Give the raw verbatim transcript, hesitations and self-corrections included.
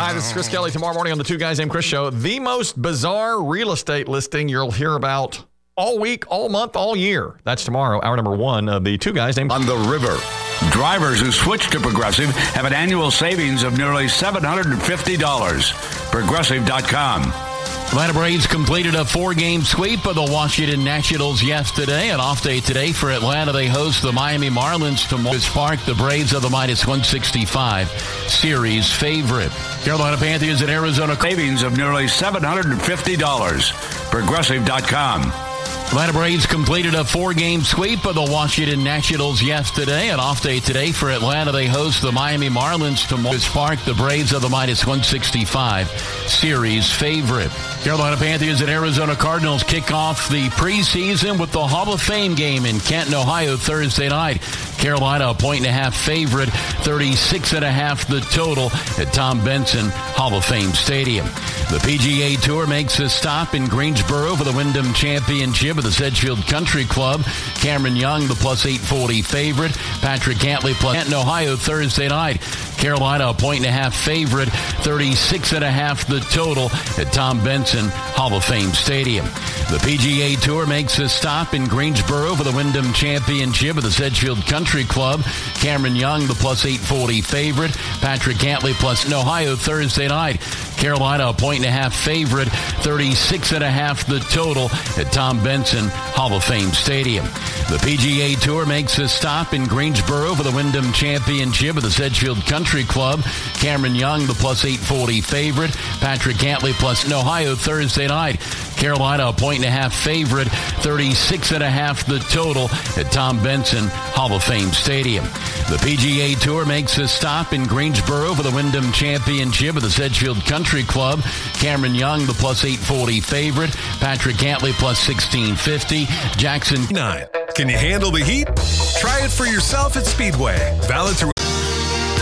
Hi, this is Chris Kelly. Tomorrow morning on the Two Guys Named Chris show, the most bizarre real estate listing you'll hear about all week, all month, all year. That's tomorrow, hour number one of the Two Guys Named On the river, drivers who switch to Progressive have an annual savings of nearly seven hundred fifty dollars. Progressive dot com. Atlanta Braves completed a four-game sweep of the Washington Nationals yesterday. An off day today for Atlanta. They host the Miami Marlins tomorrow. Park. The Braves are the minus one sixty-five series favorite. Carolina Panthers and Arizona. Savings of nearly seven hundred fifty dollars. Progressive dot com. Atlanta Braves completed a four-game sweep of the Washington Nationals yesterday. An off day today for Atlanta. They host the Miami Marlins tomorrow. Park. The Braves are the minus one sixty-five series favorite. Carolina Panthers and Arizona Cardinals kick off the preseason with the Hall of Fame game in Canton, Ohio, Thursday night. Carolina a point and a half favorite, thirty-six and a half the total at Tom Benson Hall of Fame Stadium. The P G A Tour makes a stop in Greensboro for the Wyndham Championship at the Sedgefield Country Club. Cameron Young, the plus eight forty favorite. Patrick Cantley plus Canton, Ohio, Thursday night. Carolina a point and a half favorite, thirty-six and a half the total at Tom Benson Hall of Fame Stadium. The P G A Tour makes a stop in Greensboro for the Wyndham Championship at the Sedgefield Country Club. Cameron Young, the plus eight forty favorite. Patrick Cantley plus in Ohio, Thursday night. Carolina a point and a half favorite, thirty-six and a half the total at Tom Benson Hall of Fame Stadium. The P G A Tour makes a stop in Greensboro for the Wyndham Championship at the Sedgefield Country Club. Cameron Young, the plus eight forty favorite. Patrick Cantley plus in Ohio, Thursday night. Carolina a point and a half favorite, thirty-six and a half the total at Tom Benson Hall of Fame Stadium. The P G A Tour makes a stop in Greensboro for the Wyndham Championship at the Sedgefield Country Club. Cameron Young, the plus eight forty favorite. Patrick Cantley plus sixteen fifty. Jackson. Nine. Can you handle the heat? Try it for yourself at Speedway. Valid through